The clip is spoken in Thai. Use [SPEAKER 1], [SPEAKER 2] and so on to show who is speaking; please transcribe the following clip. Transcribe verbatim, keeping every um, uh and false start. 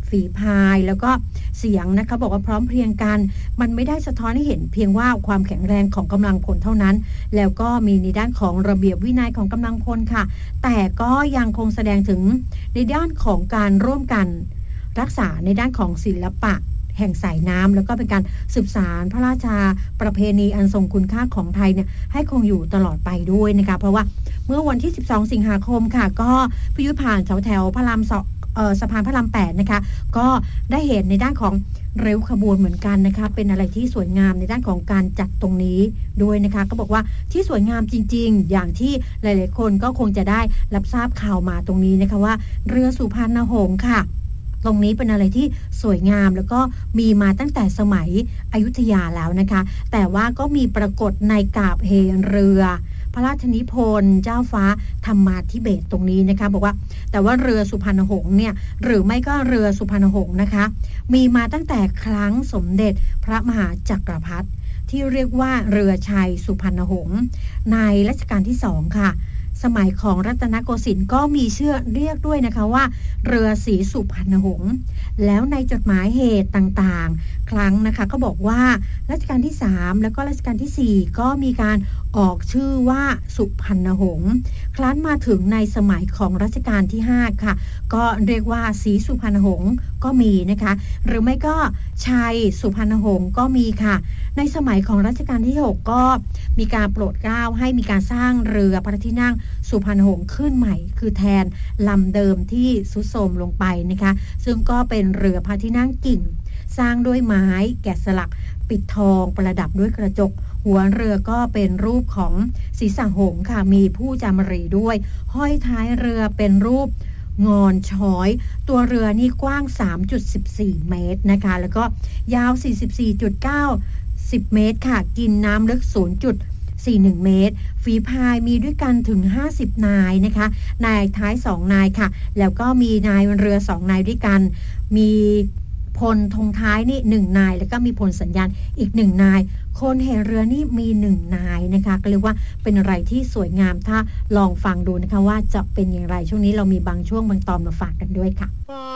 [SPEAKER 1] ฝีพายแล้วก็เสียงนะคะบอกว่าพร้อมเพรียงกันมันไม่ได้สะท้อนให้เห็นเพียงว่าความแข็งแรงของกำลังพลเท่านั้นแล้วก็มีในด้านของระเบียบวินัยของกำลังพลค่ะแต่ก็ยังคงแสดงถึงในด้านของการร่วมกันรักษาในด้านของศิลปะแห่งสายน้ำแล้วก็เป็นการสืบสานพระราชาประเพณีอันทรงคุณค่าของไทยเนี่ยให้คงอยู่ตลอดไปด้วยนะคะเพราะว่าเมื่อวันที่สิบสองสิงหาคมค่ะก็พิยุผ่านแถวแถวพระรามสเอ่อสะพานพระรามแปดนะคะก็ได้เห็นในด้านของริ้วขบวนเหมือนกันนะคะเป็นอะไรที่สวยงามในด้านของการจัดตรงนี้ด้วยนะคะก็บอกว่าที่สวยงามจริงๆอย่างที่หลายๆคนก็คงจะได้รับทราบข่าวมาตรงนี้นะคะว่าเรือสุพรรณหงส์ค่ะตรงนี้เป็นอะไรที่สวยงามแล้วก็มีมาตั้งแต่สมัยอยุธยาแล้วนะคะแต่ว่าก็มีปรากฏในกาบเฮเรือพระราชนิพนธ์เจ้าฟ้าธรรมาธิเบศรตรงนี้นะคะบอกว่าแต่ว่าเรือสุพรรณหงส์เนี่ยหรือไม่ก็เรือสุพรรณหงส์นะคะมีมาตั้งแต่ครั้งสมเด็จพระมหาจักรพรรดิที่เรียกว่าเรือชัยสุพรรณหงส์ในรัชกาลที่สองค่ะสมัยของรัตนโกสินทร์ก็มีชื่อเรียกด้วยนะคะว่าเรือศรีสุพรรณหงส์แล้วในจดหมายเหตุต่างๆครั้งนะคะก็บอกว่ารัชกาลที่สามแล้วก็รัชกาลที่สี่ก็มีการออกชื่อว่าสุพรรณหงส์ครั้นมาถึงในสมัยของรัชกาลที่ห้าค่ะก็เรียกว่าศรีสุพรรณหงส์ก็มีนะคะหรือไม่ก็ชัยสุพรรณหงส์ก็มีค่ะในสมัยของรัชกาลที่หกก็มีการโปรดเกล้าให้มีการสร้างเรือพระที่นั่งสุพรรณหงส์ขึ้นใหม่คือแทนลำเดิมที่ทรุดโทรมลงไปนะคะซึ่งก็เป็นเรือพระที่นั่งกิ่งสร้างด้วยไม้แกะสลักปิดทองประดับด้วยกระจกหัวเรือก็เป็นรูปของศีรษะหงส์ค่ะมีผู้จามรีด้วยห้อยท้ายเรือเป็นรูปงอนช้อยตัวเรือนี่กว้าง สามจุดหนึ่งสี่ เมตรนะคะแล้วก็ยาว สี่สิบสี่จุดเก้า สิบ เมตรค่ะกินน้ำลึก ศูนย์จุดสี่หนึ่ง เมตรฝีพายมีด้วยกันถึงห้าสิบนายนะคะนายท้ายสองนายค่ะแล้วก็มีนายเรือสองนายด้วยกันมีพลธงท้ายนี่หนึ่งนายแล้วก็มีพลสัญญาณอีกหนึ่งนายคนแห่เรือนี่มีหนึ่งนายนะคะก็เรียกว่าเป็นอะไรที่สวยงามถ้าลองฟังดูนะคะว่าจะเป็นอย่างไรช่วงนี้เรามีบางช่วงบางตอนมาฝากกันด้วยค่ะ